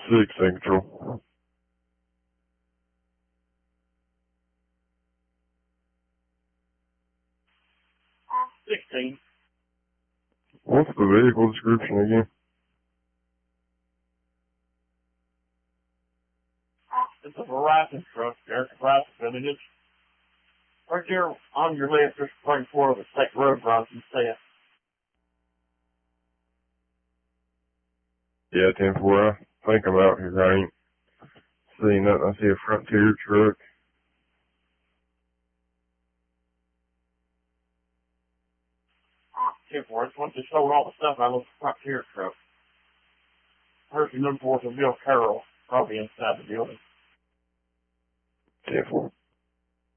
6, in control. What's the vehicle description again? It's a Verizon truck there, Verizon Villages. Right there on your left, just right before the state road crossing set. Yeah, 10-4. I think I'm out here. I ain't seeing nothing. I see a Frontier truck. For it. Once they sold all the stuff out of the Frontier truck. Person number 4 is Bill Carroll, probably inside the building. 10-4.